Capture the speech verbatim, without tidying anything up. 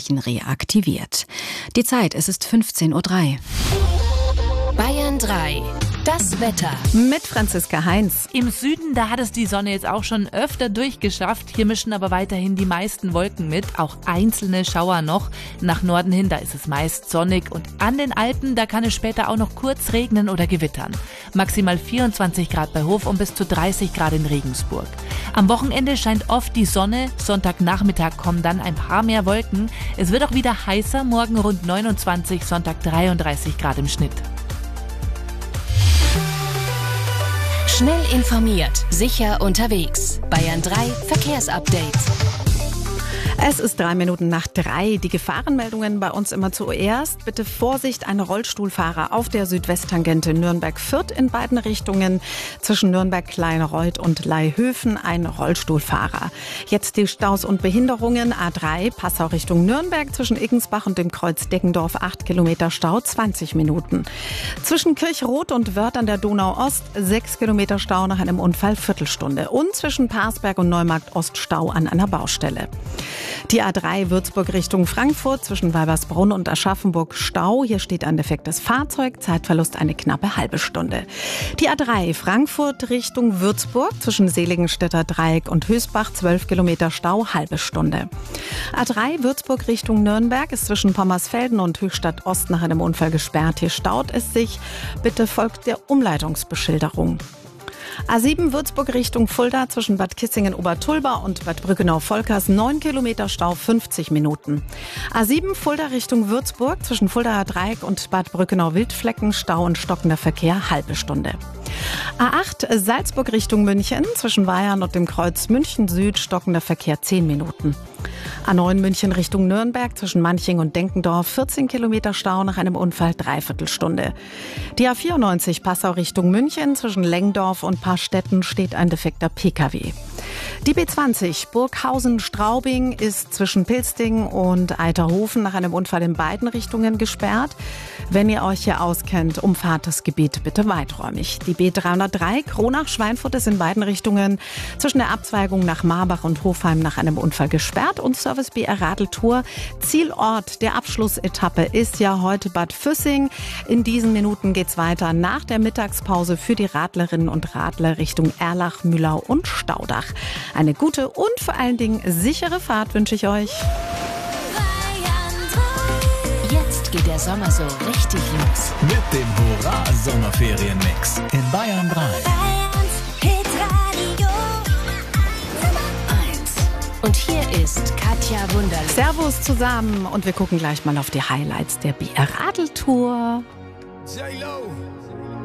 Anzeichen reaktiviert. Die Zeit, es ist fünfzehn Uhr drei. Bayern drei. Das Wetter. Mit Franziska Heinz. Im Süden, da hat es die Sonne jetzt auch schon öfter durchgeschafft. Hier mischen aber weiterhin die meisten Wolken mit, auch einzelne Schauer noch. Nach Norden hin, da ist es meist sonnig und an den Alpen, da kann es später auch noch kurz regnen oder gewittern. Maximal vierundzwanzig Grad bei Hof und bis zu dreißig Grad in Regensburg. Am Wochenende scheint oft die Sonne, Sonntagnachmittag kommen dann ein paar mehr Wolken. Es wird auch wieder heißer, morgen rund neunundzwanzig, Sonntag dreiunddreißig Grad im Schnitt. Schnell informiert, sicher unterwegs. Bayern drei Verkehrsupdate. Es ist drei Minuten nach drei. Die Gefahrenmeldungen bei uns immer zuerst. Bitte Vorsicht, ein Rollstuhlfahrer auf der Südwesttangente Nürnberg-Fürth in beiden Richtungen. Zwischen Nürnberg-Kleinreuth und Laihöfen ein Rollstuhlfahrer. Jetzt die Staus und Behinderungen. A drei, Passau Richtung Nürnberg. Zwischen Iggensbach und dem Kreuz Deggendorf acht Kilometer Stau, zwanzig Minuten. Zwischen Kirchroth und Wörth an der Donau-Ost sechs Kilometer Stau nach einem Unfall, Viertelstunde. Und zwischen Parsberg und Neumarkt-Ost Stau an einer Baustelle. Die A drei Würzburg Richtung Frankfurt, zwischen Weibersbrunn und Aschaffenburg Stau. Hier steht ein defektes Fahrzeug, Zeitverlust eine knappe halbe Stunde. Die A drei Frankfurt Richtung Würzburg, zwischen Seligenstädter Dreieck und Hösbach, zwölf Kilometer Stau, halbe Stunde. A drei Würzburg Richtung Nürnberg ist zwischen Pommersfelden und Höchstadt Ost nach einem Unfall gesperrt. Hier staut es sich. Bitte folgt der Umleitungsbeschilderung. A sieben Würzburg Richtung Fulda, zwischen Bad Kissingen-Obertulba und Bad Brückenau-Volkers, neun Kilometer Stau, fünfzig Minuten. A sieben Fulda Richtung Würzburg, zwischen Fuldaer Dreieck und Bad Brückenau-Wildflecken, Stau und stockender Verkehr, halbe Stunde. A acht Salzburg Richtung München, zwischen Weihern und dem Kreuz München Süd, stockender Verkehr, zehn Minuten. A neun München Richtung Nürnberg, zwischen Manching und Denkendorf, vierzehn Kilometer Stau nach einem Unfall, Dreiviertelstunde. Die A vierundneunzig Passau Richtung München, zwischen Lengdorf und Paarstetten steht ein defekter P K W. Die B zwanzig Burghausen-Straubing ist zwischen Pilsting und Eiterhofen nach einem Unfall in beiden Richtungen gesperrt. Wenn ihr euch hier auskennt, umfahrt das Gebiet bitte weiträumig. Die B dreihundertdrei Kronach-Schweinfurt ist in beiden Richtungen zwischen der Abzweigung nach Marbach und Hofheim nach einem Unfall gesperrt. Und Service B R Radeltour. Zielort der Abschlussetappe ist ja heute Bad Füssing. In diesen Minuten geht's weiter nach der Mittagspause für die Radlerinnen und Radler Richtung Erlach, Mühlau und Staudach. Eine gute und vor allen Dingen sichere Fahrt wünsche ich euch. Jetzt geht der Sommer so richtig los. Mit dem Hurra-Sommerferien-Mix in Bayern drei. Und hier ist Katja Wunderlich. Servus zusammen und wir gucken gleich mal auf die Highlights der B R Radeltour. J-Lo.